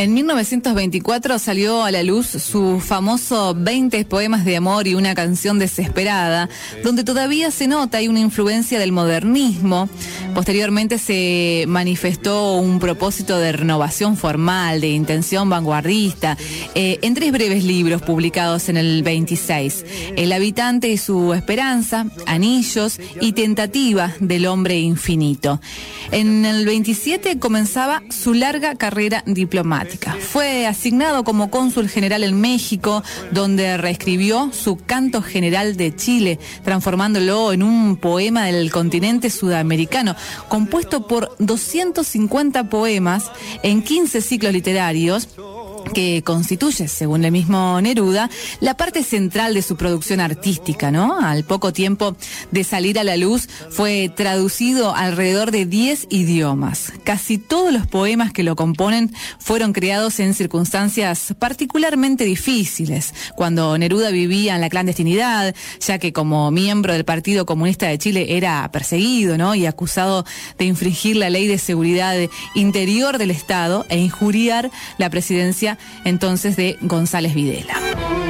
En 1924 salió a la luz su famoso 20 poemas de amor y una canción desesperada, donde todavía se nota hay una influencia del modernismo. Posteriormente se manifestó un propósito de renovación formal, de intención vanguardista, en 3 breves libros publicados en el 26. El habitante y su esperanza, Anillos y Tentativa del hombre infinito. En el 27 comenzaba su larga carrera diplomática. Fue asignado como cónsul general en México, donde reescribió su Canto General de Chile, transformándolo en un poema del continente sudamericano, compuesto por 250 poemas en 15 ciclos literarios, que constituye, según el mismo Neruda, la parte central de su producción artística, ¿no? Al poco tiempo de salir a la luz, fue traducido alrededor de 10 idiomas. Casi todos los poemas que lo componen fueron creados en circunstancias particularmente difíciles, cuando Neruda vivía en la clandestinidad, ya que como miembro del Partido Comunista de Chile era perseguido, ¿no? Y acusado de infringir la ley de seguridad interior del Estado e injuriar la presidencia entonces de González Videla.